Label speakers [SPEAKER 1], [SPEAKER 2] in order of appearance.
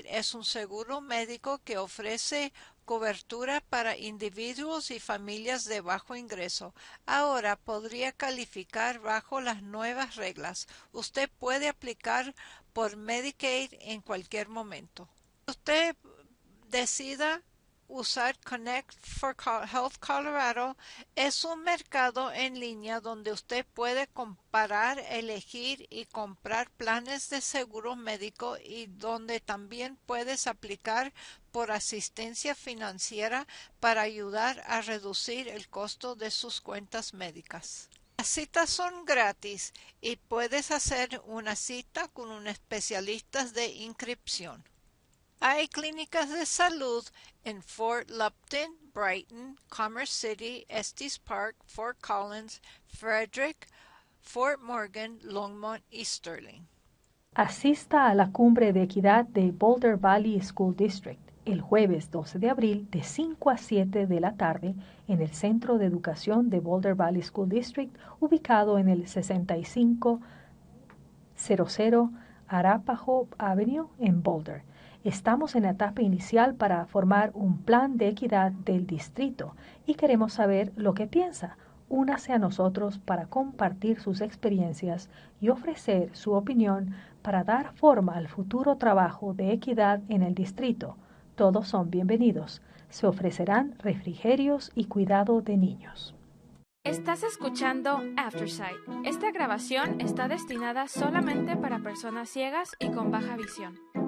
[SPEAKER 1] Medicaid es un seguro médico que ofrece cobertura para individuos y familias de bajo ingreso. Ahora podría calificar bajo las nuevas reglas. Usted puede aplicar por Medicaid en cualquier momento. Usted decida usar Connect for Health Colorado, es un mercado en línea donde usted puede comparar, elegir y comprar planes de seguro médico y donde también puedes aplicar por asistencia financiera para ayudar a reducir el costo de sus cuentas médicas. Las citas son gratis y puedes hacer una cita con un especialista de inscripción. Hay clínicas de salud en Fort Lupton, Brighton, Commerce City, Estes Park, Fort Collins, Frederick, Fort Morgan, Longmont y Sterling.
[SPEAKER 2] Asista a la cumbre de equidad de Boulder Valley School District el jueves 12 de abril de 5 a 7 de la tarde en el Centro de Educación de Boulder Valley School District, ubicado en el 6500 Arapahoe Avenue en Boulder. Estamos en la etapa inicial para formar un plan de equidad del distrito y queremos saber lo que piensa. Únase a nosotros para compartir sus experiencias y ofrecer su opinión para dar forma al futuro trabajo de equidad en el distrito. Todos son bienvenidos. Se ofrecerán refrigerios y cuidado de niños.
[SPEAKER 3] Estás escuchando Aftersight. Esta grabación está destinada solamente para personas ciegas y con baja visión.